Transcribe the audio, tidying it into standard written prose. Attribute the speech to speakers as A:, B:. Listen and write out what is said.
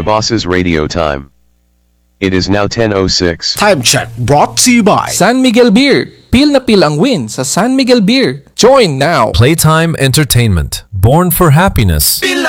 A: Boss's Radio Time. It is now 10:06.
B: Time check brought to you by
C: San Miguel Beer. Pil na pil ang win sa San Miguel Beer. Join now.
D: Playtime Entertainment. Born for happiness.